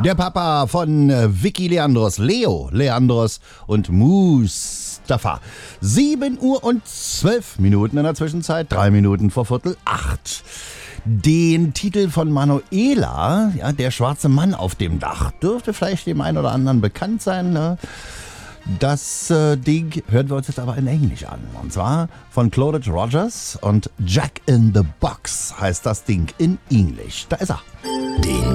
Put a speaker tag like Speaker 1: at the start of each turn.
Speaker 1: Der Papa von Vicky Leandros, Leo Leandros und Mustafa. 7:12 in der Zwischenzeit, 3 Minuten vor 7:45. Den Titel von Manuela, ja, der schwarze Mann auf dem Dach, dürfte vielleicht dem einen oder anderen bekannt sein. Ne? Das Ding hören wir uns jetzt aber in Englisch an. Und zwar von Claudette Rogers und Jack in the Box heißt das Ding in Englisch. Da ist er.